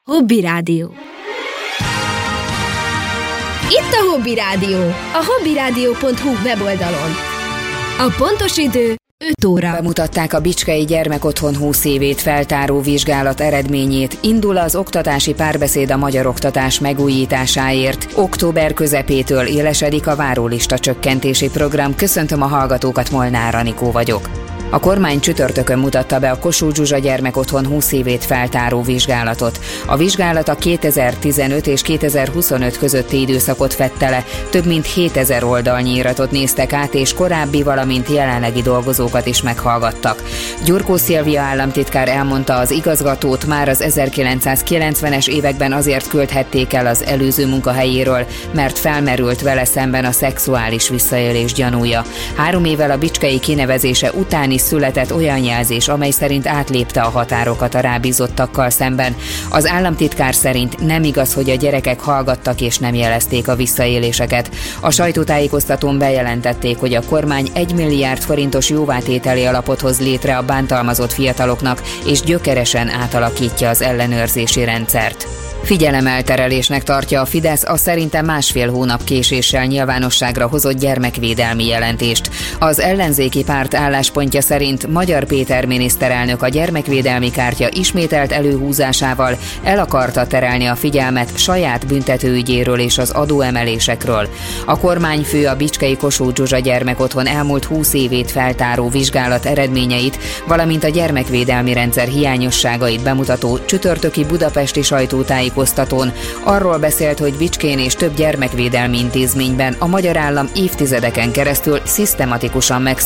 Hobby Rádió. Itt a Hobby Rádió, a hobbyradio.hu weboldalon. A pontos idő 5 óra. Bemutatták a Bicskei Gyermekotthon 20 évét feltáró vizsgálat eredményét. Indul az oktatási párbeszéd a magyar oktatás megújításáért. Október közepétől élesedik a várólista csökkentési program. Köszöntöm a hallgatókat, Molnár Anikó vagyok. A kormány csütörtökön mutatta be a Kossuth Zsuzsa Gyermekotthon 20 évét feltáró vizsgálatot. A vizsgálat a 2015 és 2025 közötti időszakot fedte le, több mint 7000 oldalnyi iratot néztek át, és korábbi, valamint jelenlegi dolgozókat is meghallgattak. Gyurkó Szilvia államtitkár elmondta, az igazgatót már az 1990-es években azért küldhették el az előző munkahelyéről, mert felmerült vele szemben a szexuális visszaélés gyanúja. 3 évvel a bicskei kinevezése után született olyan jelzés, amely szerint átlépte a határokat a rábízottakkal szemben. Az államtitkár szerint nem igaz, hogy a gyerekek hallgattak és nem jelezték a visszaéléseket. A sajtótájékoztatón bejelentették, hogy a kormány 1 milliárd forintos jóvátételi alapot hoz létre a bántalmazott fiataloknak, és gyökeresen átalakítja az ellenőrzési rendszert. Figyelemelterelésnek tartja a Fidesz a szerintem 1,5 hónap késéssel nyilvánosságra hozott gyermekvédelmi jelentést. Az ellenzéki párt álláspontja szerint Magyar Péter miniszterelnök a gyermekvédelmi kártya ismételt előhúzásával el akarta terelni a figyelmet saját büntetőügyéről és az adóemelésekről. A kormányfő a Bicskei Kossuth Zsuzsa Gyermekotthon elmúlt 20 évét feltáró vizsgálat eredményeit, valamint a gyermekvédelmi rendszer hiányosságait bemutató csütörtöki budapesti sajtótájékoztatón arról beszélt, hogy Bicskén és több gyermekvédelmi intézményben a magyar állam évtizedeken keresztül szisztematikusan megszűnt